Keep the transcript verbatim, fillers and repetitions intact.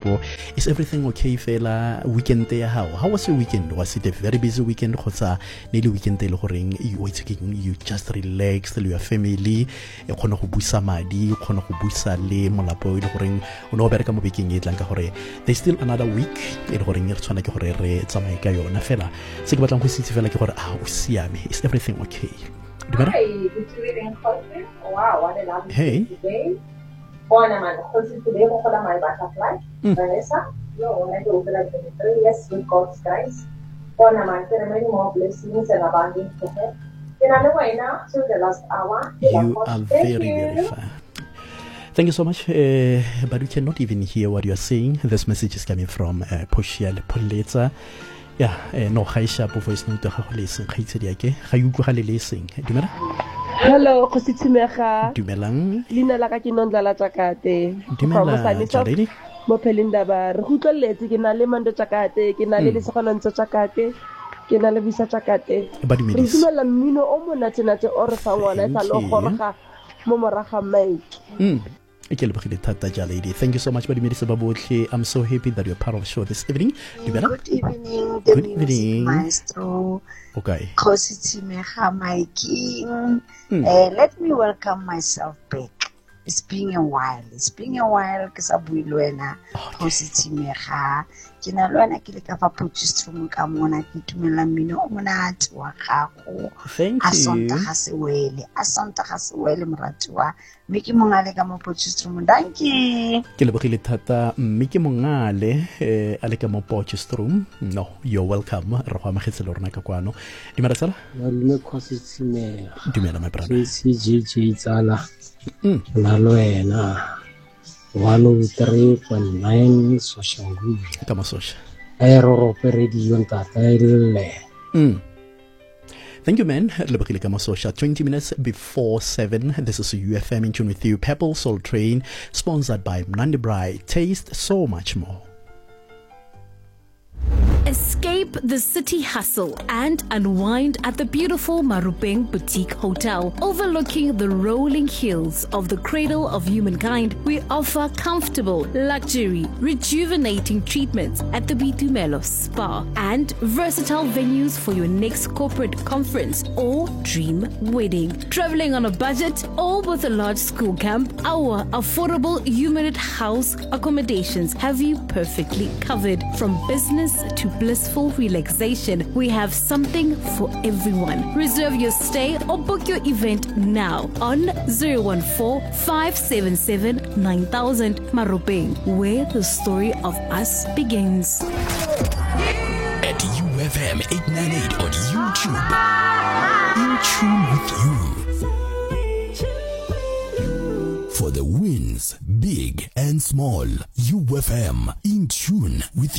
mmereko. Is everything okay fela weekend ya how? How was your weekend? Was it a very busy weekend kgotsa ne le weekend e le goreng you were taking you just relaxed le your family e khona go buisa madi, khona go buisa le molapo e le goreng o no bereka mo bekeng e tlang ka gore there's still another week e le goreng re tshwana ke gore re tsamaye ka yona fela se ke batlang go se itse fela ke gore ah o siame. Is everything okay? Hi, good evening, Colin. Wow, what a lovely Hey. day today. Bona man, Colin today ko pala my butterfly. Mm. Vanessa, yo, when I go to like twenty-three, yes, with God's grace. Bona man, there are many more blessings and abundance to have. You know, way now, to the last hour. You are very, very fine. Thank you so much, uh, but we cannot even hear what you are saying. This message is coming from uh, Poshiel Poleta. Yeah, uh, no, Haisha, po voice note ha go lesen khaitsedi yake ga you go ga le leseng. Dumela? Hello, Kositsimega. Dumelang. Lina la ka ke nondlala tsakate. Dumela, lady. Mo phelinda ba re go tloletse ke na le mando tsakate, ke na le le segonontsho tsakate, ke na le bisa tsakate. Ba Re dumedisa. dumela mmino o monate nate o re fa ngwana tsa lo gorga mo moraga mike. Mm. Ke lebogile thata ja lady. Thank you so much ba dumedisa ba botlhe. I'm so happy that you're part of the show this evening. Dumela? Good evening, the Good music evening. maestro. Okay. Kositsimega, my king. Hmm. Uh, let me welcome myself back. It's been a while. It's been a while ke sa bui le wena. Kositsimega. Ke na le wena ke le ka fa Potchefstroom ka mona ke tumela mmino o monate wa gago. Thank A you. sonta ga se wele. A sonta ga se wele moratiwa. Mme ke mongale ka mo Potchefstroom. Thank you. Ke lebogile thata mme ke mongale eh, a le ka mo Potchefstroom. No, you're welcome. Re go amagetse le rona ka kwano. Dumela tsala? Malome Kositsimega. Dumela my brother. C J J tsala. Mm. Na le wena. one oh three point nine social media. Ka masosha. E rorope radio ntata e le. Mm. Thank you, man. Lebogile ka masosha. twenty minutes before seven. This is U F M in tune with you. Pebble Soul Train, sponsored by Mnandi Brai. Taste so much more. Escape the city hustle and unwind at the beautiful Marupeng Boutique Hotel. Overlooking the rolling hills of the cradle of humankind, we offer comfortable, luxury, rejuvenating treatments at the Bitumelo Spa and versatile venues for your next corporate conference or dream wedding. Traveling on a budget or with a large school camp, our affordable unit house accommodations have you perfectly covered. From business to blissful relaxation, we have something for everyone. Reserve your stay or book your event now on zero one four, five seven seven, nine thousand Marupeng, where the story of us begins. At U F M eight ninety-eight on YouTube. In tune with you. For the wins, big and small, U F M in tune with you.